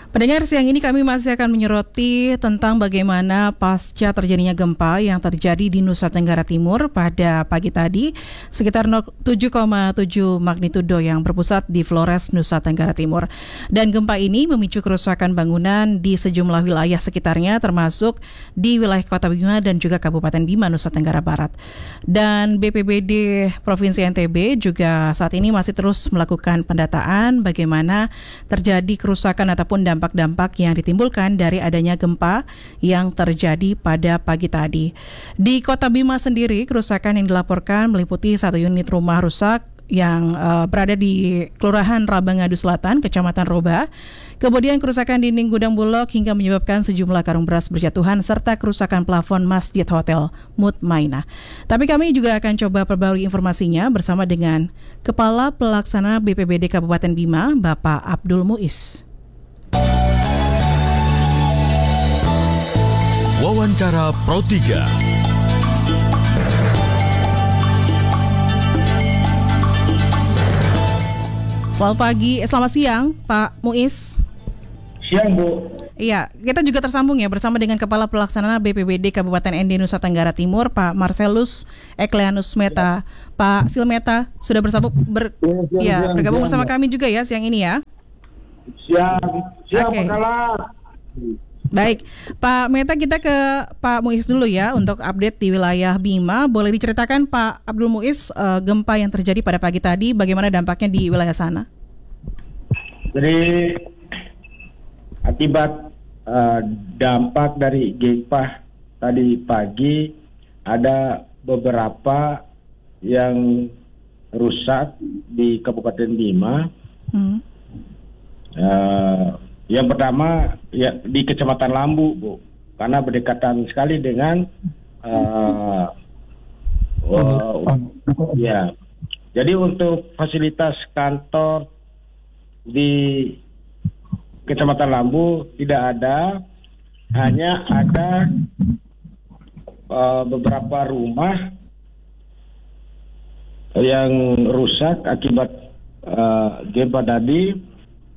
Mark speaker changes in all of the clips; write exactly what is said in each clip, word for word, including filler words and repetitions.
Speaker 1: Pendengar, siang ini kami masih akan menyoroti tentang bagaimana pasca terjadinya gempa yang terjadi di Nusa Tenggara Timur pada pagi tadi sekitar tujuh koma tujuh magnitudo yang berpusat di Flores, Nusa Tenggara Timur. Dan gempa ini memicu kerusakan bangunan di sejumlah wilayah sekitarnya termasuk di wilayah Kota Bima dan juga Kabupaten Bima, Nusa Tenggara Barat. Dan B P B D Provinsi N T B juga saat ini masih terus melakukan pendataan bagaimana terjadi kerusakan ataupun dampak-dampak yang ditimbulkan dari adanya gempa yang terjadi pada pagi tadi. Di Kota Bima sendiri, kerusakan yang dilaporkan meliputi satu unit rumah rusak yang uh, berada di Kelurahan Rabangadu Selatan, Kecamatan Roba. Kemudian kerusakan dinding gudang Bulog hingga menyebabkan sejumlah karung beras berjatuhan serta kerusakan plafon Masjid Hotel Mutmainah. Tapi kami juga akan coba perbarui informasinya bersama dengan Kepala Pelaksana B P B D Kabupaten Bima, Bapak Abdul Muiz.
Speaker 2: Wawancara Pro tiga.
Speaker 1: Selamat pagi, eh, selamat siang Pak Muiz.
Speaker 3: Siang, Bu.
Speaker 1: Iya, kita juga tersambung ya bersama dengan Kepala Pelaksana B P B D Kabupaten N D Nusa Tenggara Timur, Pak Marcelus Ekleanus Meta. Ya. Pak Silmeta sudah bersambung ber, siang, ya, siang, bergabung siang, bersama siang. Kami juga ya siang ini ya.
Speaker 3: Siang, siang
Speaker 1: okay.
Speaker 3: Pakalah.
Speaker 1: Baik, Pak Meta, kita ke Pak Muiz dulu ya untuk update di wilayah Bima. Boleh diceritakan Pak Abdul Muiz uh, gempa yang terjadi pada pagi tadi, bagaimana dampaknya di wilayah sana?
Speaker 3: Jadi akibat uh, dampak dari gempa tadi pagi ada beberapa yang rusak di Kabupaten Bima. Hmm. Uh, Yang pertama ya di Kecamatan Lambu, Bu, karena berdekatan sekali dengan uh, uh, ya. Jadi untuk fasilitas kantor di Kecamatan Lambu tidak ada, hanya ada uh, beberapa rumah yang rusak akibat uh, gempa tadi.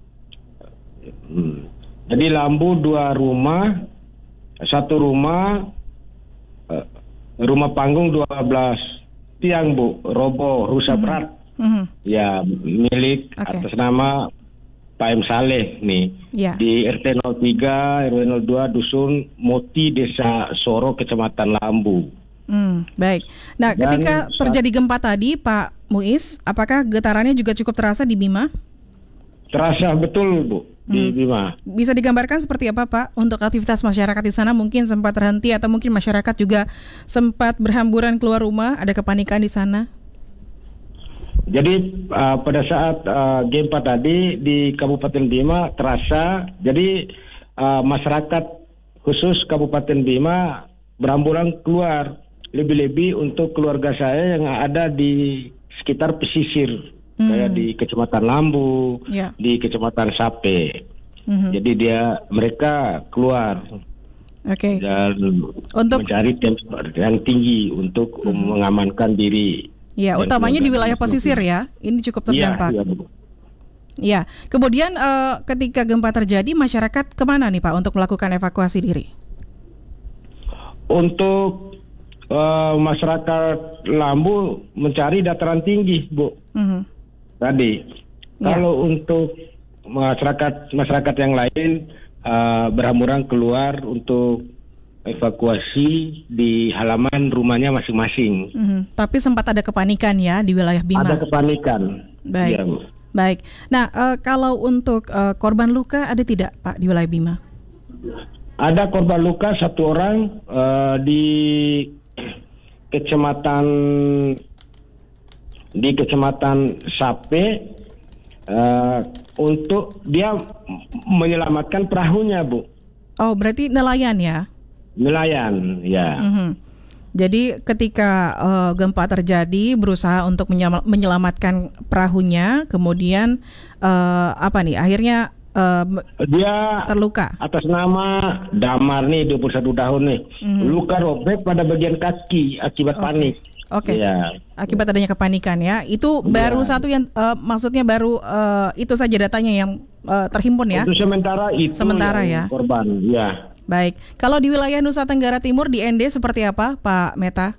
Speaker 3: Hmm. Jadi Lambu dua rumah, satu rumah, uh, rumah panggung dua belas tiang, Bu, roboh, rusak mm-hmm. berat. Mm-hmm. Ya, milik okay. atas nama Pak M. Saleh nih. Yeah. Di R T nol tiga R W nol dua Dusun Moti, Desa Soro, Kecamatan Lambu.
Speaker 1: Hmm, baik. Nah, Dan ketika terjadi gempa tadi, Pak Muiz, apakah getarannya juga cukup terasa di Bima?
Speaker 3: Terasa betul, Bu. Di Bima.
Speaker 1: Hmm. Bisa digambarkan seperti apa, Pak, untuk aktivitas masyarakat di sana? Mungkin sempat terhenti atau mungkin masyarakat juga sempat berhamburan keluar rumah, ada kepanikan di sana?
Speaker 3: Jadi uh, pada saat uh, gempa tadi di Kabupaten Bima terasa, jadi uh, masyarakat khusus Kabupaten Bima berhamburan keluar, lebih-lebih untuk keluarga saya yang ada di sekitar pesisir. Hmm. Kayak di Kecamatan Lambu, ya. Di Kecamatan Sape. Hmm. Jadi dia mereka keluar, okay. dan untuk mencari tempat yang tinggi untuk hmm. mengamankan diri.
Speaker 1: Ya, utamanya di wilayah pesisir ya. Ini cukup terdampak. Ya, ya, ya. Kemudian uh, ketika gempa terjadi, masyarakat kemana nih Pak untuk melakukan evakuasi diri?
Speaker 3: Untuk uh, masyarakat Lambu mencari dataran tinggi, Bu. Hmm. Tadi, ya. Kalau untuk masyarakat masyarakat yang lain uh, berhamburan keluar untuk evakuasi di halaman rumahnya masing-masing.
Speaker 1: Mm-hmm. Tapi sempat ada kepanikan ya di wilayah Bima.
Speaker 3: Ada kepanikan.
Speaker 1: Baik, ya, baik. Nah, uh, kalau untuk uh, korban luka ada tidak, Pak, di wilayah Bima?
Speaker 3: Ada korban luka satu orang uh, di kecamatan. Di Kecamatan Sape uh, untuk dia menyelamatkan perahunya, Bu.
Speaker 1: Oh, berarti nelayan ya?
Speaker 3: Nelayan, ya. Mm-hmm.
Speaker 1: Jadi ketika uh, gempa terjadi berusaha untuk menyel- menyelamatkan perahunya, kemudian uh, apa nih? Akhirnya uh,
Speaker 3: dia
Speaker 1: terluka.
Speaker 3: Atas nama Damar nih, dua puluh satu tahun nih. Mm-hmm. Luka robek pada bagian kaki akibat okay. panik.
Speaker 1: Oke.
Speaker 3: Iya.
Speaker 1: Akibat adanya kepanikan ya. Itu baru
Speaker 3: Iya.
Speaker 1: satu yang uh, maksudnya baru uh, itu saja datanya yang uh, terhimpun ya.
Speaker 3: Untuk sementara itu
Speaker 1: Sementara
Speaker 3: yang
Speaker 1: ya.
Speaker 3: korban. Ya.
Speaker 1: Baik. Kalau di wilayah Nusa Tenggara Timur di N D seperti apa, Pak Meta?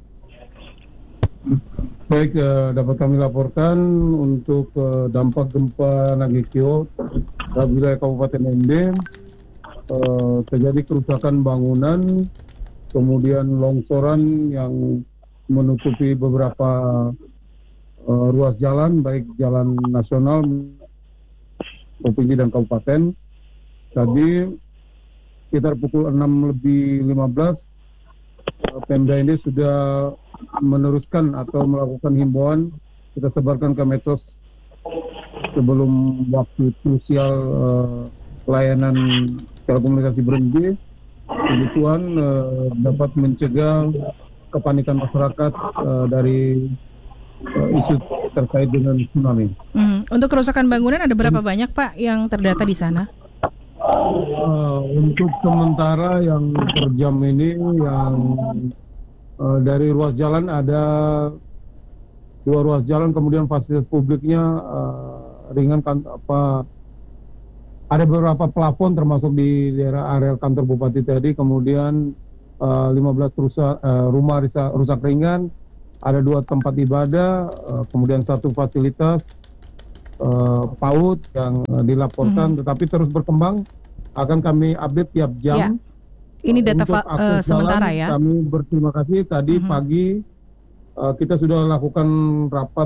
Speaker 4: Baik, eh, dapat kami laporkan untuk eh, dampak gempa Nagekyo di wilayah Kabupaten N D, eh, terjadi kerusakan bangunan, kemudian longsoran yang menutupi beberapa eh, ruas jalan, baik jalan nasional, provinsi dan kabupaten. Tadi sekitar pukul enam lebih lima belas, eh, Pemda N D sudah meneruskan atau melakukan himbauan, kita sebarkan ke medsos sebelum waktu krusial uh, layanan telekomunikasi berhenti. Kebutuhan uh, dapat mencegah kepanikan masyarakat uh, dari uh, isu terkait dengan tsunami.
Speaker 1: Hmm. Untuk kerusakan bangunan ada berapa banyak Pak yang terdata di sana?
Speaker 4: Uh, untuk sementara yang per jam ini yang Uh, dari ruas jalan ada dua ruas jalan, kemudian fasilitas publiknya uh, ringan kan, apa ada beberapa plafon termasuk di daerah area kantor bupati tadi, kemudian uh, lima belas rusak, uh, rumah rusak, rusak ringan, ada dua tempat ibadah, uh, kemudian satu fasilitas uh, PAUD yang uh, dilaporkan, mm-hmm. tetapi terus berkembang, akan kami update tiap jam.
Speaker 1: Yeah. Ini data
Speaker 4: Untuk
Speaker 1: uh, sementara
Speaker 4: jalan,
Speaker 1: ya.
Speaker 4: Kami berterima kasih tadi uh-huh. pagi uh, kita sudah lakukan rapat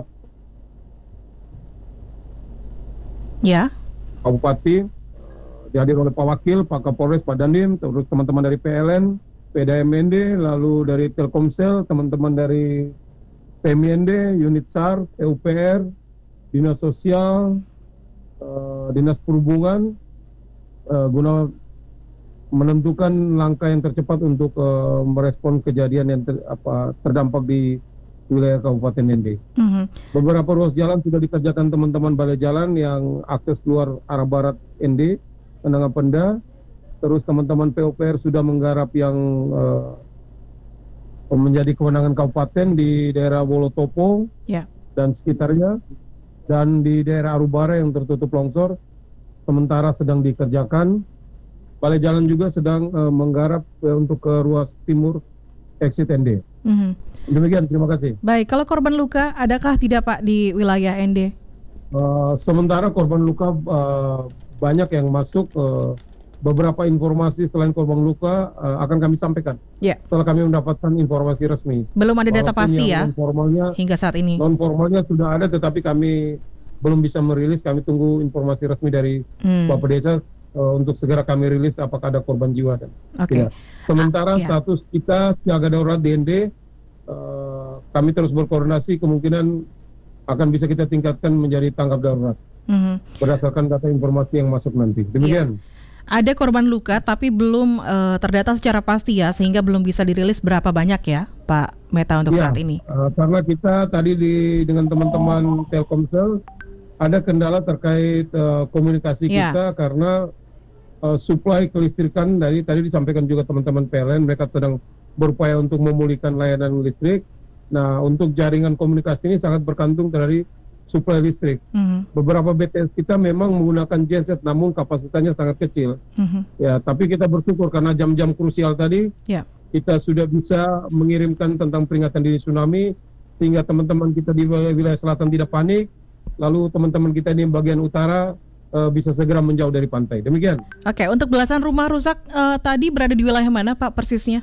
Speaker 1: ya.
Speaker 4: Bupati, uh, dihadiri oleh Pak Wakil, Pak Kapolres, Pak Dandim, terus teman-teman dari P L N, P D M N D, lalu dari Telkomsel, teman-teman dari P M I N D, Unit S A R, E U P R, Dinas Sosial, uh, Dinas Perhubungan, uh, guna menentukan langkah yang tercepat untuk uh, merespon kejadian yang ter, apa, terdampak di wilayah Kabupaten N D. Mm-hmm. Beberapa ruas jalan sudah dikerjakan teman-teman balai jalan yang akses keluar arah barat N D, Menengah Penda. Terus teman-teman P U P R sudah menggarap yang uh, menjadi kewenangan kabupaten di daerah Wolotopo yeah. dan sekitarnya, dan di daerah Arubara yang tertutup longsor sementara sedang dikerjakan. Balai jalan juga sedang uh, menggarap uh, untuk ke ruas timur exit N D. Mm-hmm. Demikian, terima kasih.
Speaker 1: Baik, kalau korban luka adakah tidak Pak di wilayah N D?
Speaker 4: Uh, sementara korban luka uh, banyak yang masuk. Uh, beberapa informasi selain korban luka uh, akan kami sampaikan. Yeah. Setelah kami mendapatkan informasi resmi.
Speaker 1: Belum ada data pasti ya?
Speaker 4: Non-formalnya,
Speaker 1: hingga saat ini.
Speaker 4: Non-formalnya sudah ada, tetapi kami belum bisa merilis. Kami tunggu informasi resmi dari hmm. Bapak Desa. Uh, untuk segera kami rilis apakah ada korban jiwa dan
Speaker 1: okay.
Speaker 4: ya. Sementara ah, ya. status kita siaga darurat D N D, uh, kami terus berkoordinasi, kemungkinan akan bisa kita tingkatkan menjadi tanggap darurat mm-hmm. berdasarkan data informasi yang masuk nanti. Demikian.
Speaker 1: Ya. Ada korban luka tapi belum uh, terdata secara pasti ya, sehingga belum bisa dirilis berapa banyak ya Pak Meta untuk ya, saat ini.
Speaker 4: Uh, karena kita tadi di, dengan teman-teman Telkomsel ada kendala terkait uh, komunikasi ya. kita karena Uh, supply kelistrikan dari tadi disampaikan juga teman-teman P L N, mereka sedang berupaya untuk memulihkan layanan listrik. Nah, untuk jaringan komunikasi ini sangat bergantung dari supply listrik. Mm-hmm. Beberapa B T S kita memang menggunakan genset, namun kapasitasnya sangat kecil. Mm-hmm. Ya, tapi kita bersyukur karena jam-jam krusial tadi, yeah. kita sudah bisa mengirimkan tentang peringatan dini tsunami, sehingga teman-teman kita di wilayah selatan tidak panik. Lalu teman-teman kita di bagian utara Uh, bisa segera menjauh dari pantai. Demikian.
Speaker 1: Oke, untuk belasan rumah rusak uh, tadi berada di wilayah mana Pak persisnya?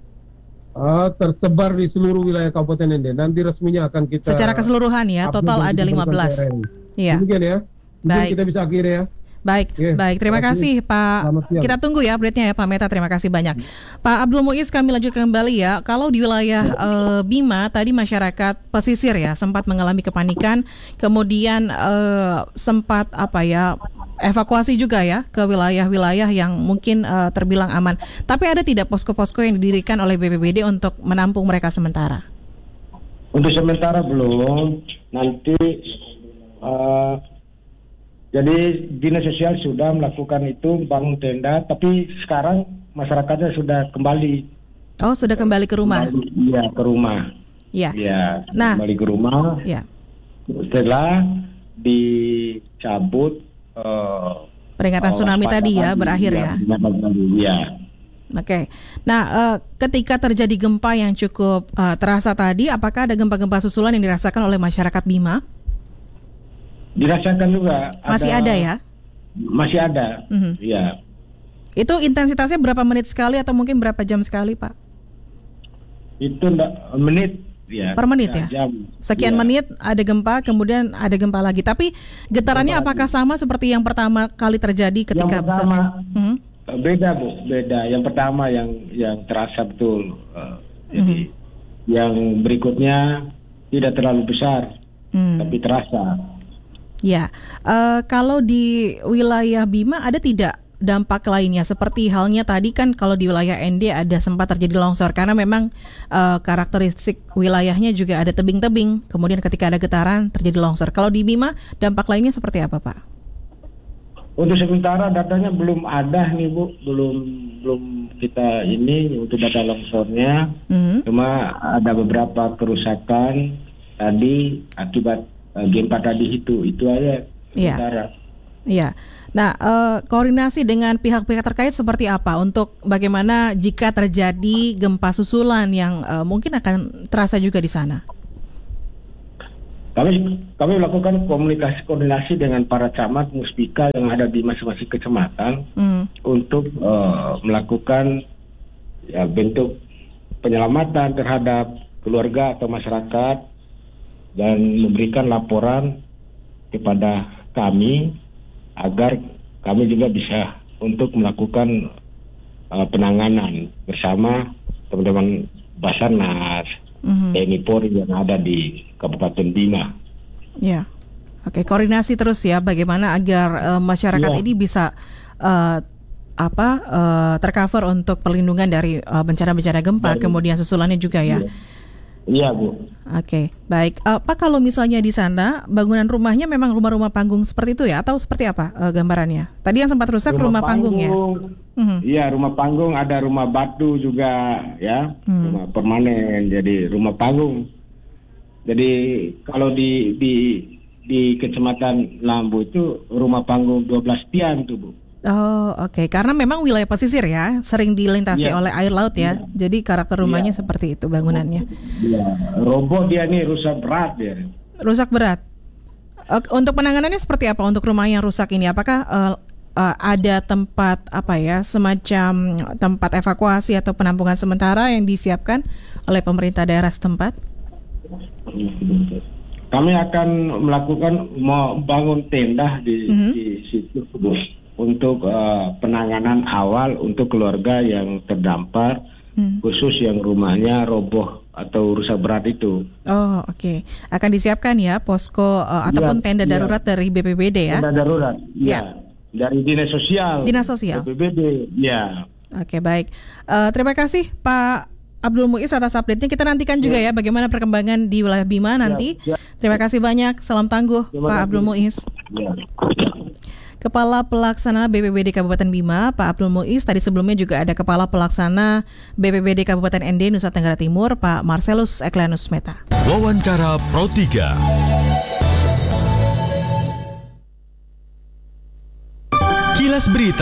Speaker 4: Uh, tersebar di seluruh wilayah Kabupaten N D. Nanti resminya akan kita
Speaker 1: secara keseluruhan ya, total ada lima belas.
Speaker 4: Iya. Demikian ya. Mungkin
Speaker 1: baik.
Speaker 4: Kita bisa akhiri ya.
Speaker 1: Baik, yeah. baik. Terima kasih Pak. Kita tunggu ya update-nya ya Pak Meta. Terima kasih banyak. Pak Abdul Muiz, kami lanjutkan kembali ya. Kalau di wilayah uh, Bima tadi masyarakat pesisir ya sempat mengalami kepanikan, kemudian uh, sempat apa ya evakuasi juga ya ke wilayah-wilayah yang mungkin uh, terbilang aman. Tapi ada tidak posko-posko yang didirikan oleh B P B D untuk menampung mereka sementara?
Speaker 3: Untuk sementara belum. Nanti uh, jadi Dinas Sosial sudah melakukan itu, bangun tenda, tapi sekarang masyarakatnya sudah kembali.
Speaker 1: Oh, sudah kembali ke rumah?
Speaker 3: Iya, ke rumah.
Speaker 1: Ya.
Speaker 3: Ya,
Speaker 1: Nah.
Speaker 3: kembali ke rumah.
Speaker 1: Ya.
Speaker 3: Setelah dicabut eh,
Speaker 1: Peringatan
Speaker 3: eh,
Speaker 1: tsunami tadi ya
Speaker 3: waspada
Speaker 1: berakhir
Speaker 3: di-
Speaker 1: ya.
Speaker 3: Ya.
Speaker 1: Oke. Nah, eh, ketika terjadi gempa yang cukup eh, terasa tadi, apakah ada gempa-gempa susulan yang dirasakan oleh masyarakat Bima?
Speaker 3: Dirasakan juga.
Speaker 1: Masih ada ya?
Speaker 3: Masih ada.
Speaker 1: Mhm.
Speaker 3: Ya.
Speaker 1: Itu intensitasnya berapa menit sekali atau mungkin berapa jam sekali, Pak?
Speaker 3: Itu ndak- menit. Ya.
Speaker 1: Per menit ya?
Speaker 3: Jam.
Speaker 1: Sekian
Speaker 3: Ya.
Speaker 1: menit ada gempa, kemudian ada gempa lagi. Tapi getarannya
Speaker 3: Gempa
Speaker 1: apakah sama seperti yang pertama kali terjadi ketika
Speaker 3: Yang pertama
Speaker 1: Mhm.
Speaker 3: beda Bu, beda. Yang pertama yang yang terasa betul. Eh, jadi yang berikutnya tidak terlalu besar,
Speaker 1: Hmm.
Speaker 3: tapi terasa.
Speaker 1: Ya, eh, kalau di wilayah Bima ada tidak dampak lainnya seperti halnya tadi kan kalau di wilayah N D ada sempat terjadi longsor karena memang eh, karakteristik wilayahnya juga ada tebing-tebing, kemudian ketika ada getaran terjadi longsor. Kalau di Bima dampak lainnya seperti apa, Pak?
Speaker 3: Untuk sementara datanya belum ada nih Bu, belum belum kita ini untuk data longsornya.
Speaker 1: Mhm.
Speaker 3: Cuma ada beberapa kerusakan tadi akibat eh, gempa tadi itu, itu aja
Speaker 1: Iya.
Speaker 3: sementara.
Speaker 1: Iya. Nah, eh, koordinasi dengan pihak-pihak terkait seperti apa untuk bagaimana jika terjadi gempa susulan yang eh, mungkin akan terasa juga di sana?
Speaker 3: Kami kami melakukan komunikasi koordinasi dengan para camat muspika yang ada di masing-masing kecamatan
Speaker 1: Hmm.
Speaker 3: untuk eh, melakukan ya, bentuk penyelamatan terhadap keluarga atau masyarakat dan memberikan laporan kepada kami agar kami juga bisa untuk melakukan uh, penanganan bersama teman-teman Basarnas,
Speaker 1: Mhm.
Speaker 3: T N I Polri yang ada di Kabupaten Bima.
Speaker 1: Ya, oke, koordinasi terus ya, bagaimana agar eh, masyarakat
Speaker 3: Ya.
Speaker 1: ini bisa eh, apa eh, tercover untuk perlindungan dari eh, bencana-bencana gempa,
Speaker 3: Dari-
Speaker 1: kemudian susulannya juga ya.
Speaker 3: Iya. Iya Bu.
Speaker 1: Oke, baik. Eh, Pak, kalau misalnya di sana bangunan rumahnya memang rumah-rumah panggung seperti itu ya, atau seperti apa eh, gambarannya? Tadi yang sempat rusak rumah, panggung, ya. Mhm.
Speaker 3: Iya, rumah panggung, ada rumah batu juga ya,
Speaker 1: Hmm.
Speaker 3: rumah permanen. Jadi rumah panggung. Jadi kalau di di di Kecamatan Lambu itu rumah panggung dua belas tiang tuh Bu.
Speaker 1: Oh, oke. Karena memang wilayah pesisir ya, sering dilintasi
Speaker 3: Iya.
Speaker 1: oleh air laut ya. Jadi karakter rumahnya
Speaker 3: Iya.
Speaker 1: seperti itu bangunannya.
Speaker 3: Iya, roboh dia nih, rusak berat dia.
Speaker 1: Rusak berat. Oke, untuk penanganannya seperti apa untuk rumah yang rusak ini? Apakah eh, eh, ada tempat apa ya, semacam tempat evakuasi atau penampungan sementara yang disiapkan oleh pemerintah daerah setempat?
Speaker 3: Kami akan melakukan mau bangun tenda di,
Speaker 1: Mhm.
Speaker 3: di situ Bu, untuk eh, penanganan awal untuk keluarga yang terdampar,
Speaker 1: Hmm.
Speaker 3: khusus yang rumahnya roboh atau rusak berat itu.
Speaker 1: Oh, oke. Akan disiapkan ya posko eh, ataupun tenda
Speaker 3: iya.
Speaker 1: darurat dari B P B D ya.
Speaker 3: Tenda darurat,
Speaker 1: Ya.
Speaker 3: ya. Dari Dinas Sosial.
Speaker 1: Dinas Sosial.
Speaker 3: B P B D, ya.
Speaker 1: Oke, baik. Eh, terima kasih Pak Abdul Muiz atas update-nya. Kita nantikan juga ya bagaimana perkembangan di wilayah Bima nanti.
Speaker 3: ya.
Speaker 1: Terima kasih banyak. Salam tangguh
Speaker 3: Terima
Speaker 1: Pak
Speaker 3: kasih.
Speaker 1: Abdul Muiz.
Speaker 3: Ya.
Speaker 1: Kepala Pelaksana B P B D Kabupaten Bima, Pak Abdul Muiz. Tadi sebelumnya juga ada Kepala Pelaksana B P B D Kabupaten N D Nusa Tenggara Timur, Pak Marcelus Eklenus Meta.
Speaker 2: Wawancara Pro tiga. Kilas Berita.